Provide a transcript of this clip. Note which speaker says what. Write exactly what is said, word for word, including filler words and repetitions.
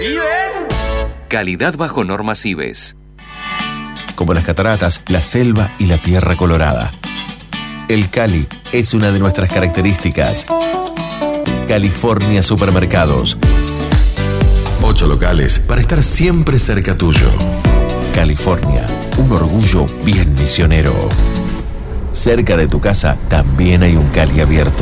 Speaker 1: ¿Vives?
Speaker 2: Calidad bajo normas I B E S.
Speaker 3: Como las cataratas, la selva y la tierra colorada. El Cali es una de nuestras características. California Supermercados. Ocho locales para estar siempre cerca tuyo. California, un orgullo bien misionero. Cerca de tu casa también hay un Cali abierto.